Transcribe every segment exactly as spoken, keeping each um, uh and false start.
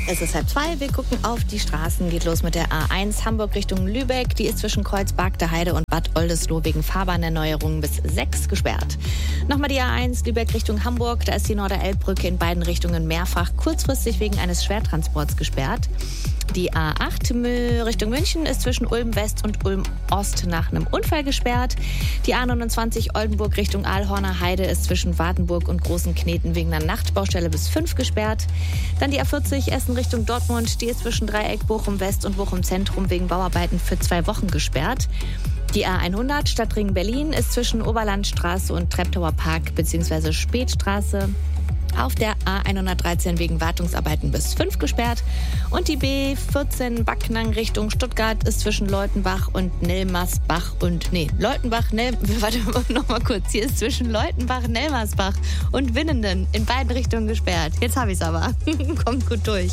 Es ist halb zwei, wir gucken auf die Straßen. Geht los mit der A eins Hamburg Richtung Lübeck. Die ist zwischen Kreuzberg, der Heide und Bad Oldesloe wegen Fahrbahnerneuerungen bis sechs gesperrt. Nochmal die A eins Lübeck Richtung Hamburg. Da ist die Norderelbbrücke in beiden Richtungen mehrfach kurzfristig wegen eines Schwertransports gesperrt. Die A acht Richtung München ist zwischen Ulm West und Ulm Ost nach einem Unfall gesperrt. Die A neunundzwanzig Oldenburg Richtung Aalhorner Heide ist zwischen Wartenburg und Großen Kneten wegen einer Nachtbaustelle bis fünf gesperrt. Dann die A vierzig Essen Richtung Dortmund, die ist zwischen Dreieck Bochum West und Bochum Zentrum wegen Bauarbeiten für zwei Wochen gesperrt. Die A hundert Stadtring Berlin ist zwischen Oberlandstraße und Treptower Park bzw. Spätstraße auf der A hundertdreizehn wegen Wartungsarbeiten bis fünf gesperrt. Und die B vierzehn Backnang Richtung Stuttgart ist zwischen Leutenbach und Nelmersbach und, nee, Leutenbach, Nel, warte noch mal kurz, hier ist zwischen Leutenbach, Nelmersbach und Winnenden in beiden Richtungen gesperrt. Jetzt habe ich es aber. Kommt gut durch.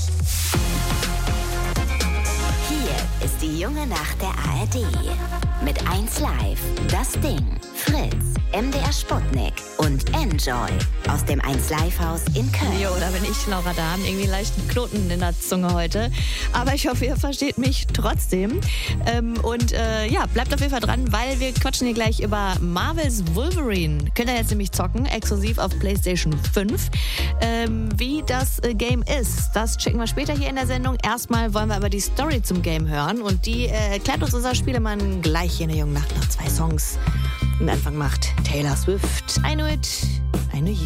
Hier ist die junge Nacht der A R D. Mit eins Live, das Ding, Fritz, M D R Sputnik und Enjoy aus dem eins Live Haus in Köln. Jo, da bin ich, Laura Dahm. Irgendwie einen leichten Knoten in der Zunge heute. Aber ich hoffe, ihr versteht mich trotzdem. Ähm, und äh, ja, bleibt auf jeden Fall dran, weil wir quatschen hier gleich über Marvel's Wolverine. Könnt ihr jetzt nämlich zocken, exklusiv auf PlayStation fünf. Ähm, wie das äh, Game ist, das checken wir später hier in der Sendung. Erstmal wollen wir aber die Story zum Game hören. Und die äh, erklärt uns unser Spielemann gleich hier in der jungen Nacht nach zwei Songs. Und Anfang macht Taylor Swift I Know It, I Know You.